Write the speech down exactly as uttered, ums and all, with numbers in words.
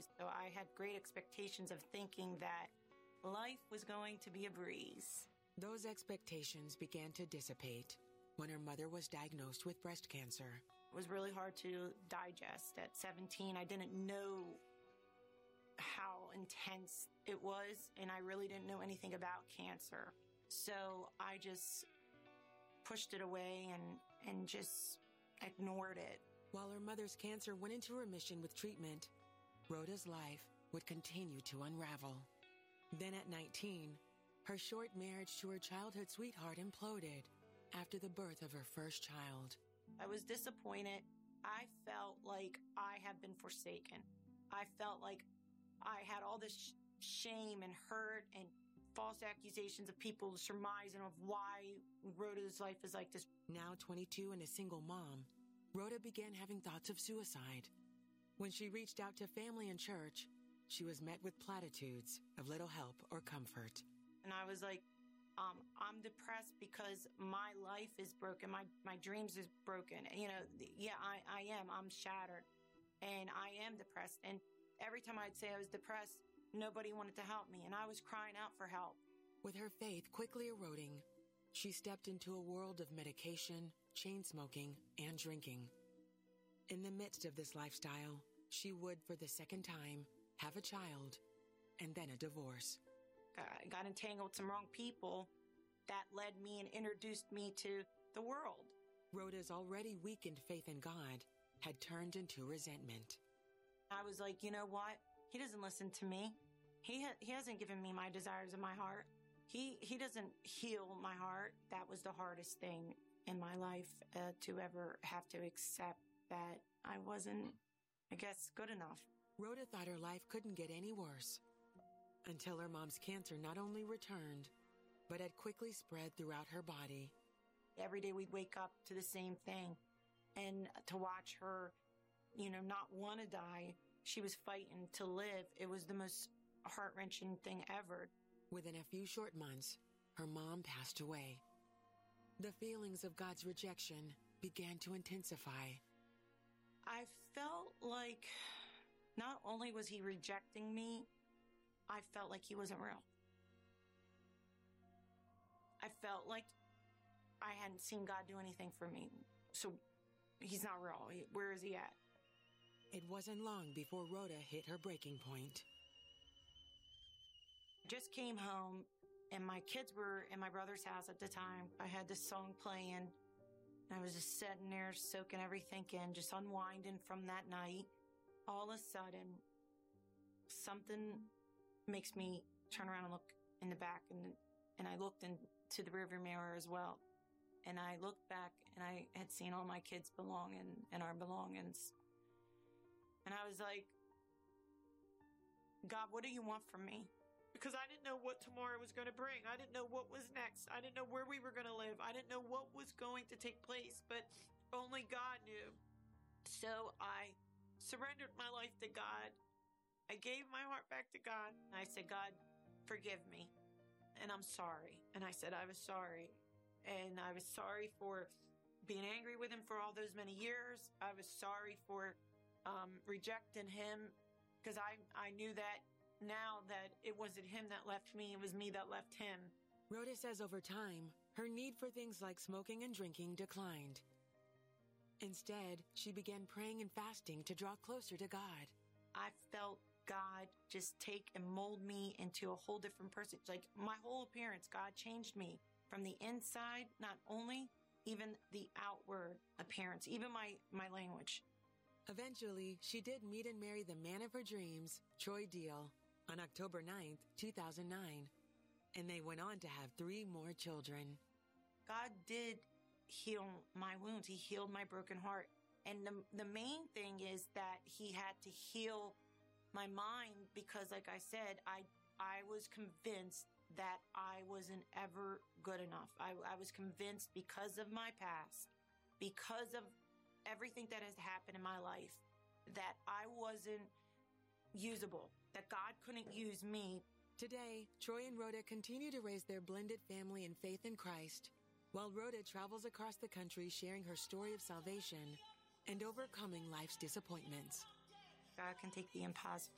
So I had great expectations of thinking that life was going to be a breeze. Those expectations began to dissipate when her mother was diagnosed with breast cancer. It was really hard to digest. At seventeen, I didn't know how intense it was, and I really didn't know anything about cancer. So I just pushed it away and, and just ignored it. While her mother's cancer went into remission with treatment, Rhoda's life would continue to unravel. Then at nineteen, her short marriage to her childhood sweetheart imploded after the birth of her first child. I was disappointed. I felt like I had been forsaken. I felt like I had all this sh- shame and hurt and false accusations of people surmising of why Rhoda's life is like this. Now twenty-two and a single mom, Rhoda began having thoughts of suicide. When she reached out to family and church, she was met with platitudes of little help or comfort. And I was like, um, I'm depressed because my life is broken. My, my dreams is broken. You know, yeah, I, I am. I'm shattered. And I am depressed. And every time I'd say I was depressed, nobody wanted to help me. And I was crying out for help. With her faith quickly eroding, she stepped into a world of medication, chain smoking, and drinking. In the midst of this lifestyle, she would, for the second time, have a child and then a divorce. I got entangled with some wrong people that led me and introduced me to the world. Rhoda's already weakened faith in God had turned into resentment. I was like, you know what? He doesn't listen to me. He ha- he hasn't given me my desires of my heart. He he doesn't heal my heart. That was the hardest thing in my life, uh, to ever have to accept that I wasn't, I guess, good enough. Rhoda thought her life couldn't get any worse until her mom's cancer not only returned, but had quickly spread throughout her body. Every day we'd wake up to the same thing. And to watch her, you know, not want to die, she was fighting to live. It was the most heart-wrenching thing ever. Within a few short months, her mom passed away. The feelings of God's rejection began to intensify. I felt like not only was he rejecting me, I felt like he wasn't real. I felt like I hadn't seen God do anything for me. So he's not real. He, where is he at? It wasn't long before Rhoda hit her breaking point. I just came home, and my kids were in my brother's house at the time. I had this song playing, and I was just sitting there soaking everything in, just unwinding from that night. All of a sudden, something makes me turn around and look in the back, and and I looked into the rearview mirror as well. And I looked back, and I had seen all my kids' belongings and our belongings. And I was like, God, what do you want from me? Because I didn't know what tomorrow was going to bring. I didn't know what was next. I didn't know where we were going to live. I didn't know what was going to take place, but only God knew. So I surrendered my life to God. I gave my heart back to God. And I said, God, forgive me. And I'm sorry. And I said, I was sorry. And I was sorry for being angry with him for all those many years. I was sorry for um, rejecting him, because I, I knew that now that it wasn't him that left me, it was me that left him. Rhoda says over time, her need for things like smoking and drinking declined. Instead, she began praying and fasting to draw closer to God. I felt God just take and mold me into a whole different person. Like my whole appearance, God changed me from the inside, not only, even the outward appearance, even my, my language. Eventually, she did meet and marry the man of her dreams, Troy Deal, on October ninth, two thousand nine. And they went on to have three more children. God did heal my wounds. He healed my broken heart. And the, the main thing is that he had to heal my mind, because like I said, I, I was convinced that I wasn't ever good enough. I, I was convinced because of my past, because of everything that has happened in my life, that I wasn't usable, that God couldn't use me. Today, Troy and Rhoda continue to raise their blended family in faith in Christ, while Rhoda travels across the country sharing her story of salvation and overcoming life's disappointments. God can take the impossible